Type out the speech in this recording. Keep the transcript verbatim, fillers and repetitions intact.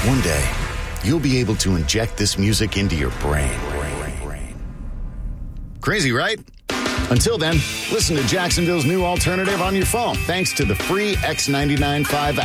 One day, you'll be able to inject this music into your brain. Crazy, right? Until then, listen to Jacksonville's new alternative on your phone, thanks to the free X ninety-nine five